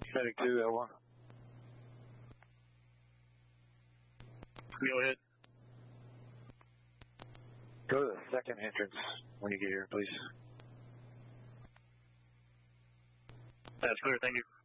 Medic 2, L1. Go ahead. Go to the second entrance when you get here, please. That's clear, thank you.